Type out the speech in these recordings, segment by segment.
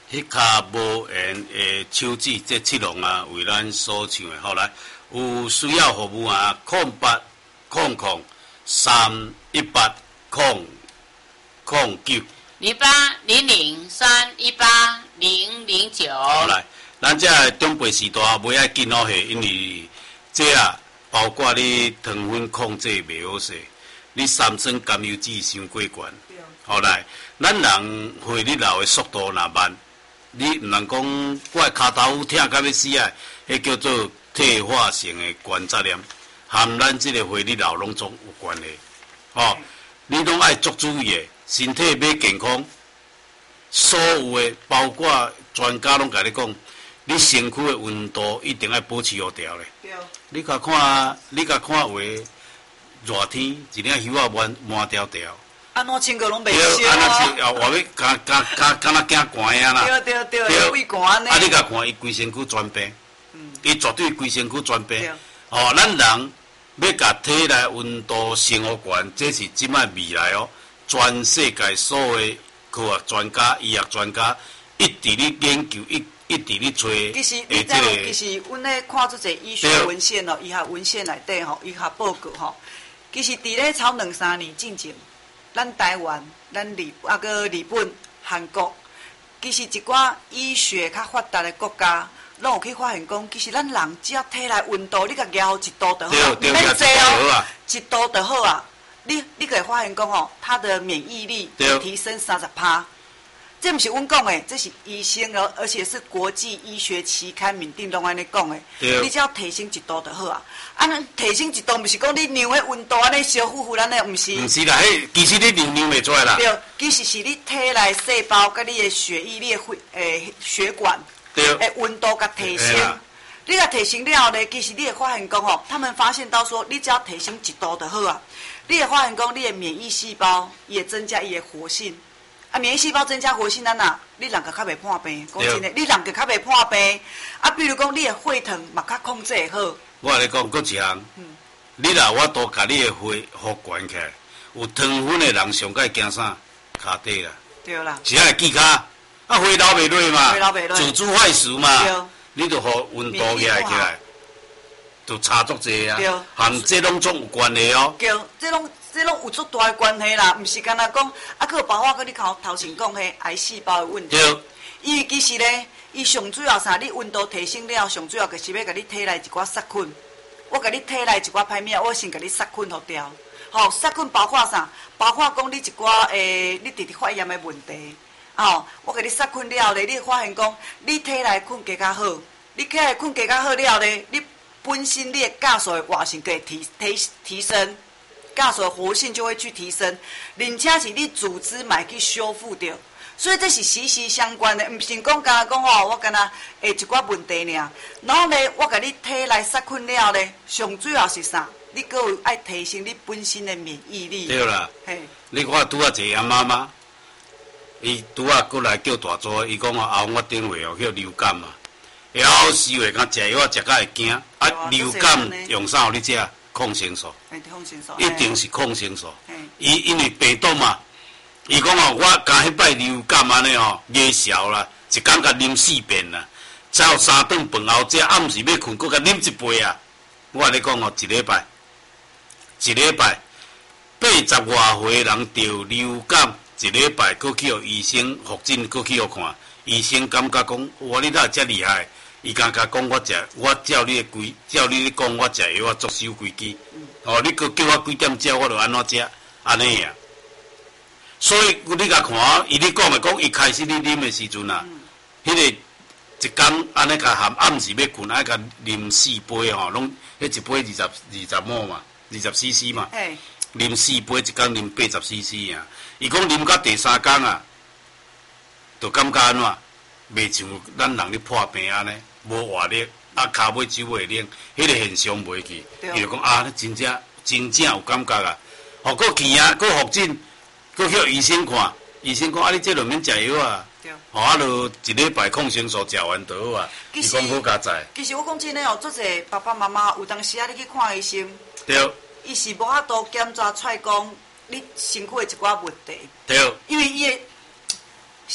迄骹无缘的手指这七龙啊，为咱所唱的。后来有需要服务啊，0800318009。 0800318009。 好来，咱这中辈时代袂爱紧好势，因为这啊，包括你糖分控制袂好势，你三酸甘油酯伤过悬。后来，咱人会你老的速度若慢，你毋能讲我的骹头疼到要死啊，迄叫做退化性的关节炎，含咱这个会你老拢总有关系。你拢爱足注意的，身体要健康，所有的包括专家拢甲你讲，你身躯的温度一定要保持好调咧。你甲看话，热天一领袖啊满条条。 安怎穿个拢袂烧啊！安那外面敢若惊寒啊啦。 对，畏寒呢。 你甲看伊规身躯全病，伊绝对规身躯全病。咱人要甲体内温度升好悬，这是即摆未来全世界所有的科学专家、医学专家一直咧研究，一直咧找。 其实你知无？其实阮咧看做者医学文献医学文献内底医学报告其实伫咧超2-3年进前，咱台湾、个日本、韩国，其实一寡医学较发达的国家，拢有去发现讲，其实咱人只要体内温度，你甲调1度就好，唔免济1度就好啊。你可以发现讲它的免疫力提升30%。这不是阮讲的，这是医生而且是国际医学期刊面顶拢安尼讲的。你只要提升1度就好啊。提升1度，不是讲你量的温度安尼烧乎乎咱的，不是。 不是啦，其实你量袂出来啦。 对，其实是你体内细胞甲你的血液、你的血管的温度甲提升。你甲提升了后呢，其实你会发现讲他们发现到说，你只要提升1度就好啊。你会发现讲，你的免疫细胞也增加伊的活性。免疫细胞增加活性，你人就较袂破病。讲真的，你人就较袂破病。比如讲，你的血糖嘛较控制会好。 我跟你讲，搁一项，你若我都甲你的血复悬起来，有糖分的人上该惊啥？骹底啦。 对啦。 是爱记骹，血流袂落嘛，自主坏死嘛，你就互温度起来，就差足济啊。含这拢总有关系对，这拢有足大的关系啦，毋是干那讲，佫包括你头前讲迄癌细胞的问题。因为其实咧，伊上主要啥？你温度提升了，上主要就是要甲你体内一寡杀菌。我甲你体内一寡歹物，我先甲你杀菌互掉。杀菌包括啥？包括讲你一寡你直直发炎的问题。我甲你杀菌了咧，你会发现讲，你体内菌加较好，你体内菌加较好了咧，你本身你的酵素的活性可以提升。酵素的活性就会去提升，而且是你组织买去修复掉，所以这是息息相关的。唔是讲讲我干那一寡问题尔，然后呢，我甲你体内杀菌了咧，上主要是啥？你阁有爱提升你本身的免疫力。 对啦，你看拄啊一个妈妈，伊拄啊过来叫大组，伊讲后我顶回叫流感嘛，后4月敢食药食甲会惊，流感用啥互你食？抗生素，一定是抗生素。因为病毒嘛，伊讲我刚迄摆流感安尼夜宵啦，一工甲啉4遍啦，才有3顿饭后食，暗时要困，搁甲啉1杯啊。我甲你讲一礼拜80外岁人得流感，一礼拜搁去互医生复诊，搁去互看，医生感觉讲，哇，你哪遮厉害？伊刚刚讲我照你咧讲，我食药我遵守规矩。你搁叫我几点食，我就安怎食，安尼啊。所以你甲看，伊咧讲的讲，一开始你啉的时阵啊，迄个一工安尼甲含暗时要困，爱甲啉4杯拢迄一杯20毫嘛，20 cc 嘛，啉4杯一工啉80 cc 啊。伊讲啉到第3工啊，就感觉安怎？袂像咱人咧破病安尼，无活力，骹尾手袂冷，迄个现象袂去。伊就讲你真正有感觉啊！搁去啊，搁复诊，搁叫医生看，医生讲你这就免食药啊。就一礼拜抗生素食完就好啊。伊讲好加载。 其实我讲真诶做者爸爸妈妈有当时你去看医生， 对， 伊是无法度检查出来讲你身躯的一寡问题。 对， 因为伊的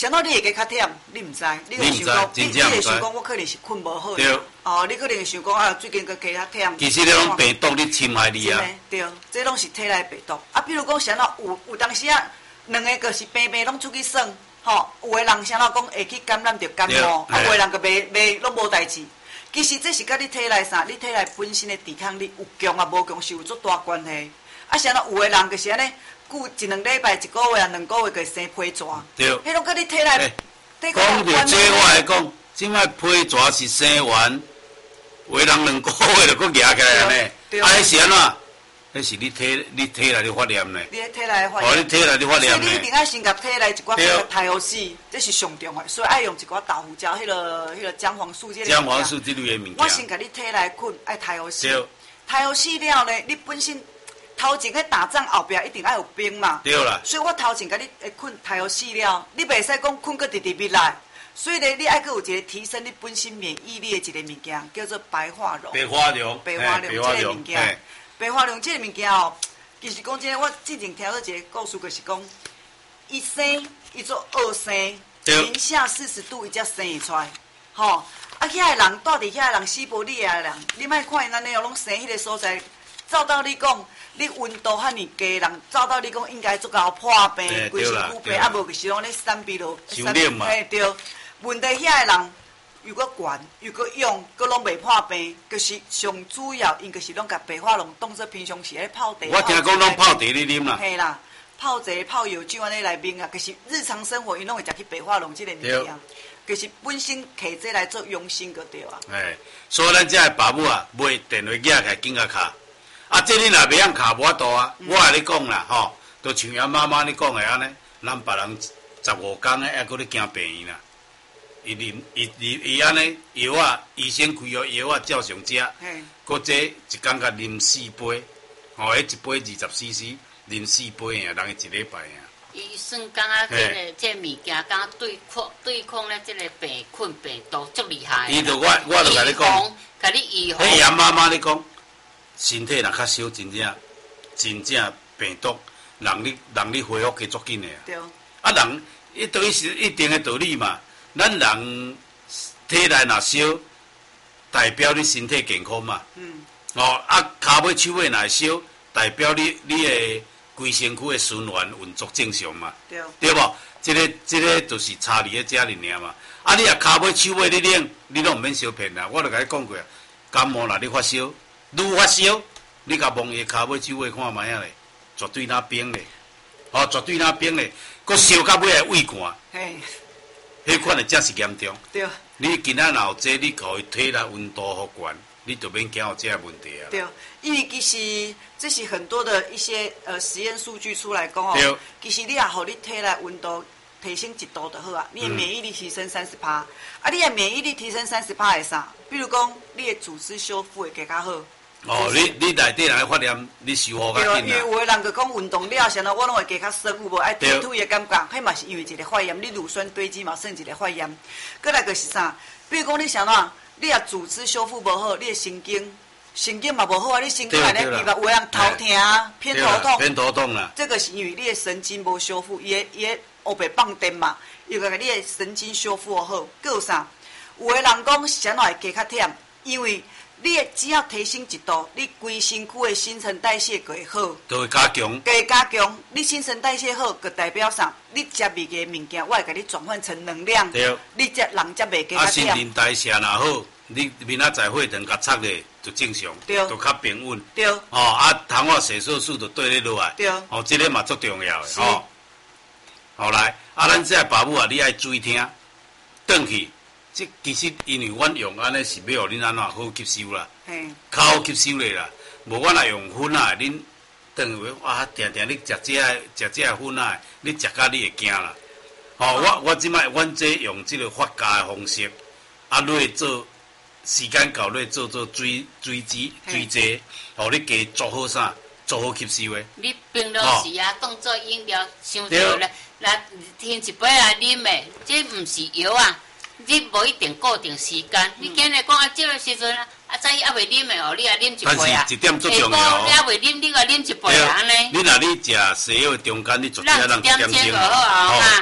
想到你会加较忝，你毋知，你会想讲，你会想讲，我可能是困无好。 对。 哦，你可能会想讲啊，最近佮加较忝。 其实你拢病毒你侵害你啊。 对，这拢是体内病毒。啊，比如讲，想到有当时啊，两个就是平平拢出去耍，吼，有的人想到讲会去感染着感冒，啊，有的人佮袂拢无代志。其实这是甲你体内啥，你体内本身的抵抗力有强啊无强是有足大关系。啊，想到有的人就是安尼。久一两礼拜、一个月啊、2个月，就生皮蛇。 对。 迄种甲你体内， 讲着这我来讲，即摆皮蛇是生完，有的人2个月就佫压起来安尼。啊，迄是安怎？迄是你体内的发炎呢。你体内的发炎。哦，你体内的发炎呢。所以你一定要先甲体内一寡太好死，这是上重的。所以爱用一寡豆腐椒，迄个姜黄素这类。姜黄素这类的物件。 我先甲你体内困，爱太好死。对。太好死了呢，你本身。头前喺打仗后壁一定要有兵嘛， 对啦。 所以我头前甲你会困太好死了，你袂使讲困个直直密来。所以咧，你爱阁有一个提升你本身免疫力的一个物件，叫做白化龙。 白化龙， 这个物件，白化龙这个物件哦，其实讲真，我之前听到一个故事，就是讲，伊做2生，零下40度伊才生伊出来，吼。啊，遐个人住伫遐个人西伯利亚的人，你莫看因安尼哦，拢生迄个所在。照道理讲，你温度遐尼低，人照道理讲应该足够破病，规身躯病，啊无就是拢咧散鼻落，嘿对。问题遐个人又搁悬，又搁勇，搁拢袂破病，就是上主要，因就是拢甲白化龙当做平常时咧泡茶。 我听讲拢泡茶咧啉啦。 嘿啦，泡茶、泡药酒安尼来啉啊，就是日常生活因拢会食去白化龙即个物件，就是本身摕这来做养生就对啊。 哎，所以咱遮个爸母啊，买电话寄来紧甲卡。啊，这你若袂晓卡无法度啊！我甲你讲啦，吼，都像咱妈妈你讲的安尼，咱别人15天诶，还搁咧行病院啦。伊安尼药啊，医生开药啊，照常食。搁这一天甲啉4杯，吼，迄一杯20cc，啉4杯啊，人一礼拜啊。 伊算讲啊，这物件讲对抗咧，这个病菌病毒足厉害。 伊就我就甲你讲， 甲你预防。 迄杨妈妈你讲。身体若较少，真正病毒，让你恢复加足紧的啊。对。啊，人伊对于是一定的道理嘛。咱人体内若少，代表你身体健康嘛。嗯。哦，啊，骹尾手尾若少，代表你的规身躯的循环运作正常嘛。对。对无？这个就是差伫喺遮尔尔嘛。啊，你若骹尾手尾你冷，你拢毋免小骗啦。我著甲你讲过啊，感冒若你发烧。愈发烧，你甲摸伊骹尾手尾看卖啊咧，绝对哪冰咧，哦，绝对哪冰咧，佮烧到尾来胃寒，嘿，迄款的真是严重。对。你今仔若有这，你互伊体内温度复原，你就免惊有这个问题啊。对， 因为其实这是很多的一些实验数据出来讲哦，其实你也互你体内温度提升1度就好啊，你的免疫力提升30%，啊，你的免疫力提升30%会啥？比如讲，你的组织修复会更加好。 哦，你内底人发炎，你修复较紧啦。 因为有的人就讲运动了，像我拢会加较酸，有无爱退退的感觉，迄嘛是因为一个发炎，你乳酸堆积嘛，算一个发炎。过来就是啥？比如讲你想哪，你也组织修复无好，你的神经嘛无好啊，你神经内底有的人头痛啊，偏头痛啦。这个是因为你的神经无修复，伊的黑白放电嘛，又甲你的神经修复好。搁有啥？有的人讲啥哪会加较忝，因为你只要提升1度，你规身躯的新陈代谢就会好， 就会加强。 加强，你新陈代谢好，就代表啥？你食物件物件，我会甲你转换成能量。对。你人才袂加较忝。啊， 新陈代谢若好，你明仔载血糖较测咧就正常，对，就较平稳。对。哦，啊，糖化血色素就对咧落来。对。哦，这个嘛足重要的哦。后来，啊，咱这爸母啊，你爱注意听，转去。即其实因为阮用安尼是要互恁安怎好吸收啦，较好吸收咧啦。无阮若用粉啊，恁等于哇，定你食这粉啊，你食甲你会惊啦。吼，我即摆阮这用即个发酵的方式，啊，落做时间到落做水剂，互你加做好啥，做好吸收的。 你冰落时啊，当做饮料，伤着来添一杯来啉的，这毋是药啊。你无一定固定时间，你今日讲啊，这个时阵啊，早起还袂啉的哦，你也啉一杯啊。 但是一点最重要， 你也袂啉，你个啉一杯啊安尼。 你若你食西药中间，你绝对要让1点钟哦， 你一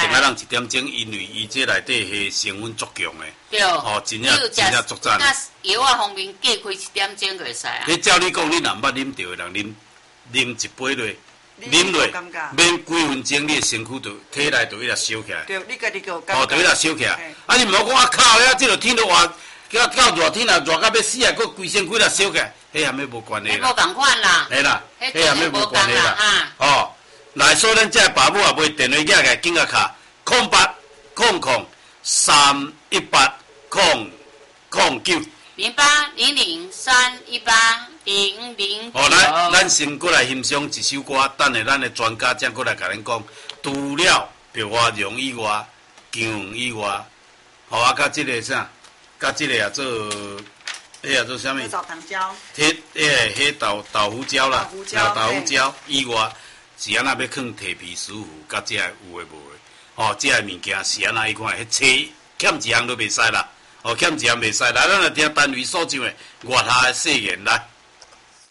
前仔人1点钟，因为伊这内底迄成分足强诶。 对。 真正足赞。 药啊方面隔开1点钟就会使啊。 你照你讲，你若捌啉着的人，啉一杯落，啉落，免几分钟，你身躯体内就一直烧起来。 对，你家己就就一直烧起来。你唔好讲啊靠呀，这个天都热，到热天啊，热到要死啊，佮规身躯来烧起来，迄含要无关系啦。 无共款啦。 嘿啦，迄含要无关系啦。来说咱这爸母也买电话架起，紧个卡0800318009。0800318009。 来，咱先过来欣赏一首歌，等下咱的专家才过来甲恁讲，除了白花蓉以外，姜以外，甲这个啥，甲这个也做，也做啥物？ 枣糖胶。 迄豆腐胶啦，豆腐胶以外。是安那要放提皮师傅，甲这有诶无诶？这个物件是安那伊看，迄切欠一项都袂使啦，欠一项袂使。来，咱来听单位所唱诶，月下诶誓言来。